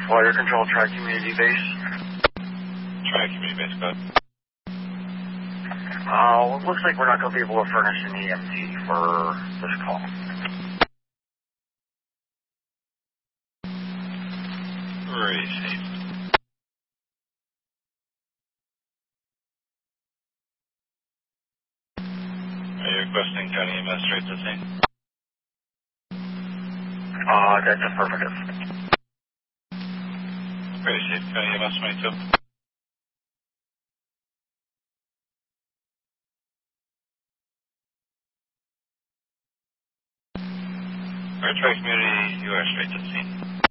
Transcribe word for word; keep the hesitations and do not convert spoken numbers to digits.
Fire Control, Tri-Community Base. Tri-Community Base, go ahead. Uh, well, it looks like we're not going to be able to furnish an E M T for this call. Received. Are you requesting County E M S straight to scene? Uh, that's affirmative. Received. County E M S twenty-two. Alright, Tri-Community, you are straight to scene.